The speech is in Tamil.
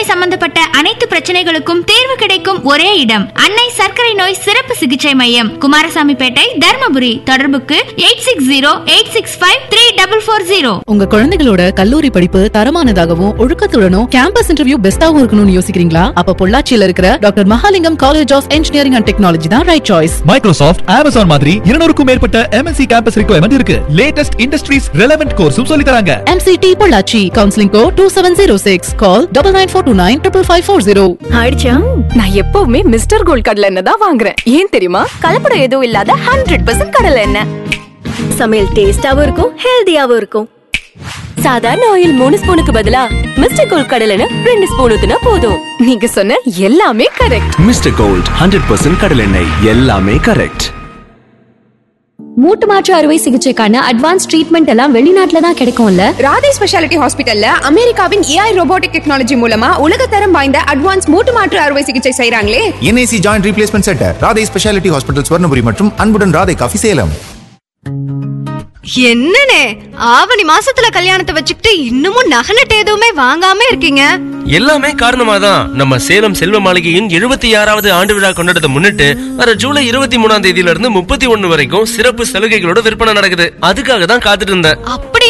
சம்பந்தப்பட்ட அனைத்து பிரச்சனைகளுக்கும் தீர்வு கிடைக்கும் ஒரே இடம் அன்னை சர்க்கரை நோய் சிறப்பு சிகிச்சை மையம், குமாரசாமிப்பேட்டை, தர்மபுரி. தொடர்புக்கு 8606534440. உங்க குழந்தைகளோட கல்லூரி படிப்பு தரமானதாகவும் ஒழுக்கத்துடனும் கேம்பஸ் இன்டர்வியூ பெஸ்டாவும் இருக்கணும்னு யோசிக்கிறீங்களா? அப்ப பொள்ளாச்சியில இருக்கிற doctor Mahalingam college of engineering and technology தான் ரைட் சாய்ஸ். மைக்ரோசாஃப்ட், Amazon மாதிரி 200க்கும் மேற்பட்ட MNC கேம்பஸ் ரிக்வயர்மெண்ட் இருக்கு. லேட்டஸ்ட் இண்டஸ்ட்ரீஸ் ரெலவென்ட் கோர்ஸும் சொல்லி தராங்க. MCT பொள்ளாச்சி. Counselling code 2706. கால் 9942955540. ஆயிடுச்சா? நான் எப்பவுமே மிஸ்டர் கோல்ட் கடலை எண்ணெய் தான் வாங்குறேன். ஏன் தெரியுமா? கலப்படம் எதுவும் இல்லாத 100% கடலை எண்ணெய். சமையல் டேஸ்டாவும் இருக்கும், ஹெல்தியாவும் இருக்கும். சாதாரண ஆயில் 3 ஸ்பூனுக்கு பதிலா மிஸ்டர் கோல்ட் கடலை எண்ணெய் 2 ஸ்பூன் ஊத்துனா போதும். நீங்க சொன்ன எல்லாமே கரெக்ட். மிஸ்டர் கோல்ட் 100% கடலை எண்ணெய், எல்லாமே கரெக்ட். மூட்டு மாற்று அறுவை சிகிச்சைக்கான அட்வான்ஸ் ட்ரீட்மெண்ட் எல்லாம் வெளிநாட்டுல தான் கிடைக்கும்ல. ராதே ஸ்பெஷாலிட்டி ஹாஸ்பிட்டல்ல அமெரிக்காவின் AI ரோபோட்டிக் டெக்னாலஜி மூலமா உலகத்தரம் வாய்ந்த அட்வான்ஸ் மூட்டு மாற்று அறுவை சிகிச்சை செய்றாங்களே. NAC joint replacement centre, Radhe speciality hospital, Swarnapuri மற்றும் அன்புடன் ராதே காஃபி, சேலம். என்னனே ஆவணி மாசத்துல கல்யாணத்தை வச்சுக்கிட்டு இன்னமும் நகலட்டு எதுவுமே வாங்காம இருக்கீங்க? எல்லாமே காரணமாதான் நம்ம சேலம் செல்வ மாளிகையின் 76வது ஆண்டு விழா கொண்டாடத்தை முன்னிட்டு வர ஜூலை 23ஆம் தேதியில இருந்து 31 வரைக்கும் சிறப்பு சலுகைகளோட விற்பனை நடக்குது. அதுக்காக தான் காத்துட்டு இருந்தேன். அப்படி